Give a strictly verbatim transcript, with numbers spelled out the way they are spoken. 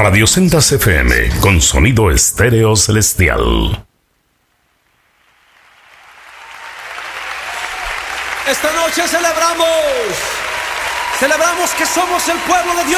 Radio Sendas F M, con sonido estéreo celestial. Esta noche celebramos, celebramos que somos el pueblo de Dios.